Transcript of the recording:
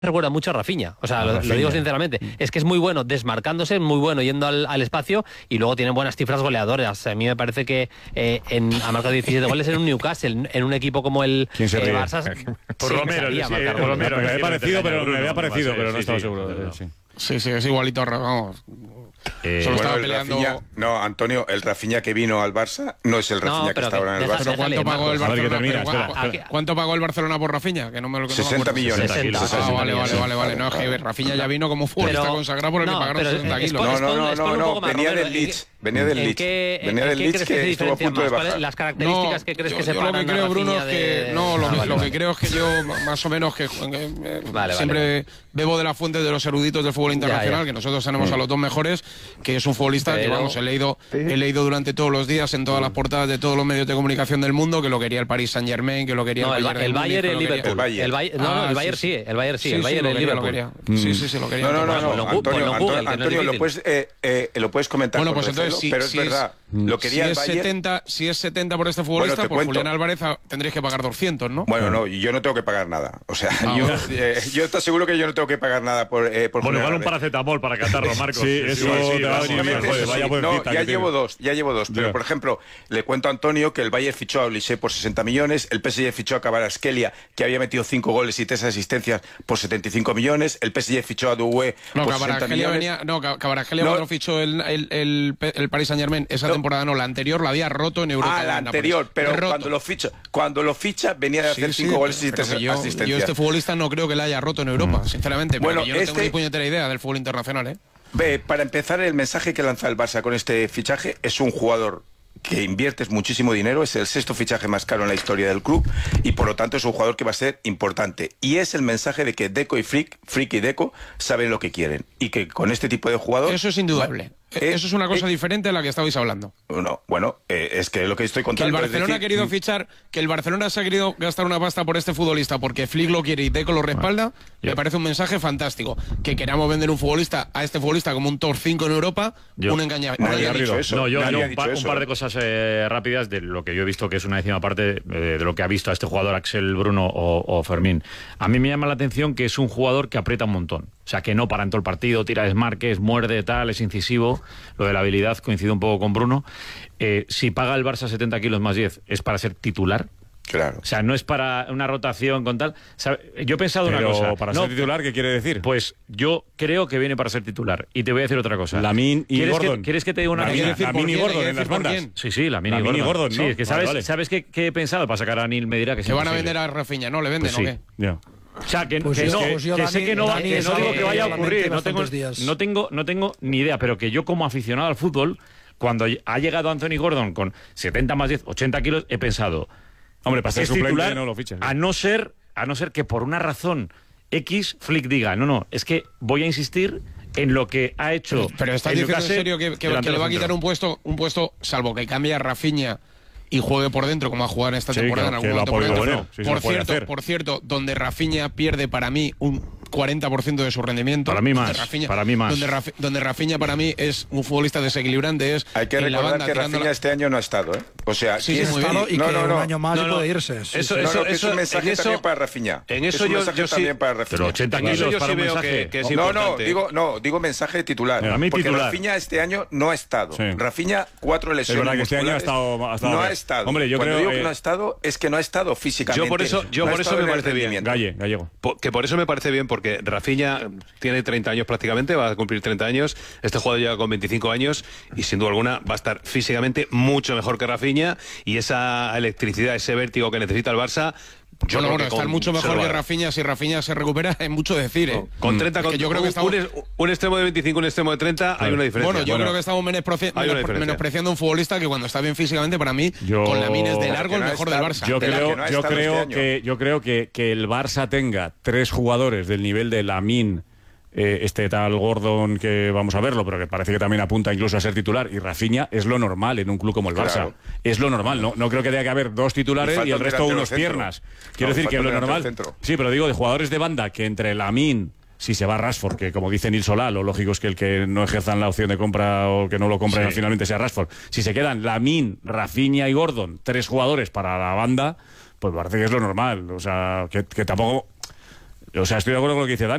recuerda mucho a Rafinha, o sea, lo Rafinha. digo sinceramente, es que es muy bueno desmarcándose, muy bueno yendo al espacio y luego tiene buenas cifras goleadoras. A mí me parece que ha marcado 17 goles en un Newcastle, en un equipo como el Barça. Por Romero, Romero, me había parecido, pero no estaba seguro. Sí, es igualito, vamos. Solo estaba peleando. Rafinha, no, Antonio, el Rafinha que vino al Barça no es el Rafinha que está ahora en el Barça. Pero ¿cuánto pagó el Barcelona? ¿Cuánto pagó el Barcelona por Rafinha? Que no me lo 60 millones. Vale. No, es que Rafinha ya vino como futbolista consagrado por el que pagaron 60 kilos. No, venía del Leeds. Venía del Leeds que estuvo a punto de bajar. Las características que crees que se paran. Lo que creo, Bruno, es que lo que creo es que yo más o menos que siempre bebo de la fuente de los eruditos del fútbol internacional, que nosotros tenemos a los dos mejores, que es un futbolista que, vamos, he leído durante todos los días en todas las portadas de todos los medios de comunicación del mundo, que lo quería el Paris Saint-Germain, que lo quería el Bayern y el Liverpool. El Bayern sí, el Bayern el Liverpool. Sí, lo quería. No, Antonio, lo puedes comentar. Bueno, pues entonces, pero es verdad. Lo quería el Bayern. Si es 70 por este futbolista, por Julián Álvarez tendréis que pagar 200, ¿no? Bueno, no, yo no tengo que pagar nada. O sea, yo te aseguro que yo no tengo que pagar nada por bueno, igual un paracetamol para catarro, Marcos. Sí, eso te va a venir bien. Ya llevo dos. Pero, por ejemplo, le cuento a Antonio que el Bayern fichó a Olise por 60 millones, el PSG fichó a Kvaratskhelia, que había metido 5 goles y 3 asistencias, por 75 millones, el PSG fichó a Doué por 60 millones. Kvaratskhelia cuando fichó el Paris Saint-Germain esa temporada, la anterior la había roto en Europa. La anterior, pero cuando lo ficha venía de hacer 5 goles y 3 asistencias. Yo este futbolista no creo que la haya roto en Europa, sinceramente, porque yo no tengo ni puñetera idea del fútbol internacional, Para empezar, el mensaje que lanza el Barça con este fichaje es un jugador que inviertes muchísimo dinero, es el 6º fichaje más caro en la historia del club y por lo tanto es un jugador que va a ser importante. Y es el mensaje de que Deco y Frick y Deco saben lo que quieren y que con este tipo de jugador... Eso es indudable. Eso es una cosa diferente a la que estabais hablando. No, bueno, es que lo que estoy contando... Que el Barcelona ha querido fichar, que el Barcelona se ha querido gastar una pasta por este futbolista porque Flick lo quiere y Deco lo respalda, me parece un mensaje fantástico. Que queramos vender a este futbolista como un top 5 en Europa, un engaño. Nadie ha dicho eso. No, yo un par de cosas rápidas de lo que yo he visto, que es una décima parte de lo que ha visto a este jugador Axel, Bruno o Fermín. A mí me llama la atención que es un jugador que aprieta un montón. O sea, que no para en todo el partido, tira desmarques, muerde, tal, es incisivo. Lo de la habilidad coincide un poco con Bruno. Si paga el Barça 70 kilos más 10, ¿es para ser titular? Claro. O sea, no es para una rotación con tal... Yo he pensado una cosa. ¿Para ser titular qué quiere decir? Pues yo creo que viene para ser titular. Y te voy a decir otra cosa. Lamine y Gordon. ¿Quieres que te diga una cosa? Lamine y Gordon en las bandas. Sí, Lamine y Gordon, ¿no? Sí, es que ¿sabes qué he pensado? Para sacar a Anil me dirá que se van a vender a Rafinha, ¿no? ¿Le venden o qué? Ya. O sea, que no digo que vaya a ocurrir, no tengo ni idea, pero que yo como aficionado al fútbol, cuando ha llegado Anthony Gordon con 70 más 10, 80 kilos, he pensado, hombre, para ser suplente titular, no lo fiches. A no ser que por una razón X, Flick diga, no, es que voy a insistir en lo que ha hecho. Pero estás diciendo en serio que le va a quitar un puesto, salvo que cambie a Rafinha y juegue por dentro como ha jugado en esta temporada en algún momento por dentro. Por cierto, donde Rafinha pierde para mí un 40% de su rendimiento. Para mí más. Donde Rafinha para mí es un futbolista desequilibrante. Hay que recordar que Rafinha este año no ha estado, O sea, muy bien. Y que un año más puede irse. Eso es un mensaje también para Rafinha. En eso yo sí. Pero 80 kilos para un mensaje. Que es importante. Digo mensaje titular. Porque Rafinha este año no ha estado. Rafinha 4 lesiones. Es verdad que este año ha estado. No ha estado. Hombre, yo Cuando creo digo que no ha estado, es que no ha estado físicamente. Yo por eso me parece bien. Gallego. Que por eso me parece bien, porque Rafinha tiene 30 años prácticamente, va a cumplir 30 años. Este jugador llega con 25 años y sin duda alguna va a estar físicamente mucho mejor que Rafinha, y esa electricidad, ese vértigo que necesita el Barça. Estar mucho mejor que Rafinha. Si Rafinha se recupera, es mucho decir, Con 30, yo creo que un extremo de 25, un extremo de 30, hay una diferencia. Bueno, yo creo que estamos menospreciando a un futbolista que cuando está bien físicamente, para mí, con Lamine es de largo el mejor del Barça. Yo creo que el Barça tenga 3 jugadores del nivel de Lamine, este tal Gordon, que vamos a verlo, pero que parece que también apunta incluso a ser titular, y Rafinha, es lo normal en un club como el Barça. Claro. Es lo normal, no creo que tenga que haber 2 titulares y el resto unos piernas. Quiero decir que lo normal. Sí, pero digo, de jugadores de banda, que entre Lamine, si se va Rashford, que como dice Nil Solá, lo lógico es que el que no ejerzan la opción de compra o que no lo compren finalmente sea Rashford. Si se quedan Lamine, Rafinha y Gordon, 3 jugadores para la banda, pues parece que es lo normal. O sea, que tampoco... O sea, estoy de acuerdo con lo que dice Dani.